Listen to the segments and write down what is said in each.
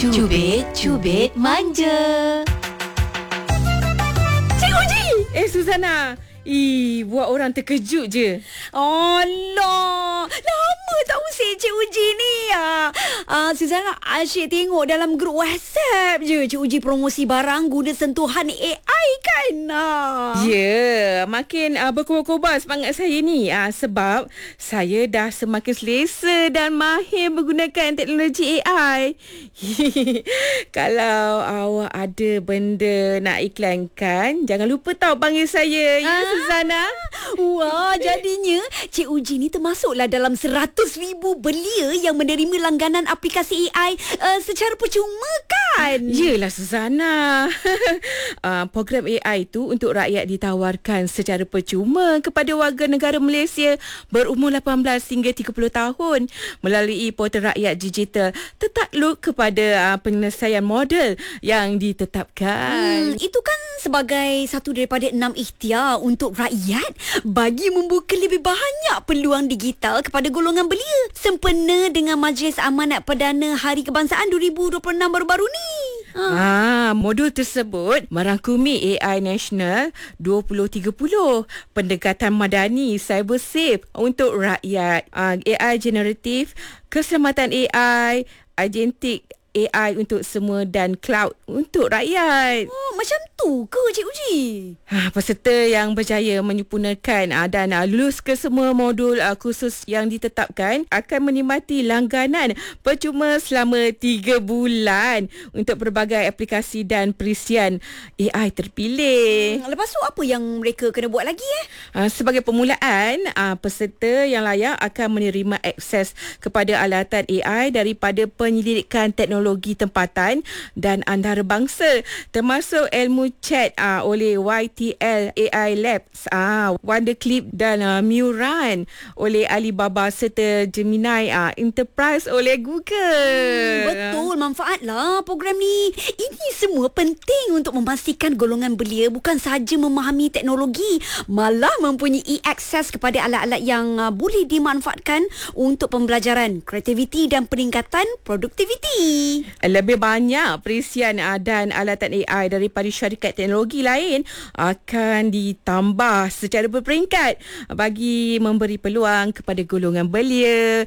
Cubit Manja. Cik Uji! Suzana, buat orang terkejut je. Allah, lama tak usik Cik Uji ni. Suzana asyik tengok dalam grup WhatsApp je Cik Uji promosi barang guna sentuhan AI kan. Ya, makin berkobar-kobar semangat saya ni. Sebab saya dah semakin selesa dan mahir menggunakan teknologi AI. Kalau awak ada benda nak iklankan, jangan lupa tahu panggil saya. Ya, Suzana. Wah, jadinya Cik Uji ni termasuklah dalam 100,000 belia yang menerima langganan aplikasi AI secara percuma kan? Yelah Suzana. Program AI tu untuk rakyat ditawarkan secara percuma kepada warga negara Malaysia berumur 18 hingga 30 tahun melalui portal rakyat digital tertakluk kepada penyelesaian model yang ditetapkan. Itu kan sebagai satu daripada 6 ikhtiar untuk rakyat bagi membuka lebih banyak peluang digital kepada golongan belia sempena dengan Majlis Amanat Perdana Hari Kebangsaan 2026 baru-baru ni. Modul tersebut merangkumi AI Nasional 2030, pendekatan madani cyber safe untuk rakyat, AI generatif, keselamatan AI, agentik AI untuk semua dan cloud untuk rakyat. Macam tu ke Cik Uji? Peserta yang berjaya menyempurnakan dan lulus ke semua modul khusus yang ditetapkan akan menikmati langganan percuma selama 3 bulan untuk pelbagai aplikasi dan perisian AI terpilih. Lepas tu apa yang mereka kena buat lagi? Sebagai permulaan, peserta yang layak akan menerima akses kepada alatan AI daripada penyelidikan teknologi tempatan dan antarabangsa termasuk ilmu chat oleh YTL AI Labs, Wonderclip dan Muran oleh Alibaba serta Gemini Enterprise oleh Google. Betul, manfaatlah program ni. Ini semua penting untuk memastikan golongan belia bukan sahaja memahami teknologi, malah mempunyai akses kepada alat-alat yang boleh dimanfaatkan untuk pembelajaran, kreativiti dan peningkatan produktiviti. Lebih banyak perisian dan alatan AI daripada syarikat teknologi lain akan ditambah secara berperingkat bagi memberi peluang kepada golongan belia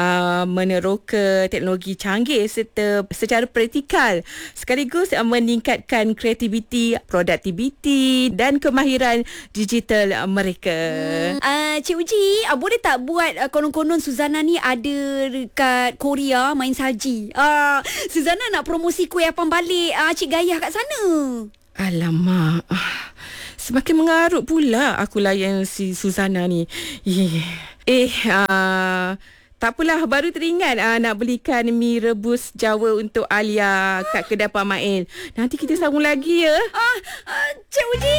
meneroka teknologi canggih serta secara praktikal sekaligus meningkatkan kreativiti, produktiviti dan kemahiran digital mereka. Cik Uji, boleh tak buat konon-konon Suzana ni ada dekat Korea main salji. Suzana nak promosi kuih apam balik Cik Gayah kat sana. Alamak, semakin mengarut pula aku layan si Suzana ni. Tak apalah, baru teringat nak belikan mi rebus Jawa untuk Alia kat kedai Pak Mail. Nanti kita sambung lagi ya. Cik Uji.